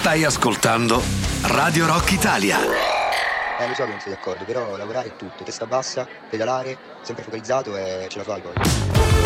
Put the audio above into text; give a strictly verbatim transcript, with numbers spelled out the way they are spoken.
Stai ascoltando Radio Rock Italia. Eh, lo so che non sei d'accordo, però lavorare è tutto, testa bassa, pedalare, sempre focalizzato e ce la fai poi.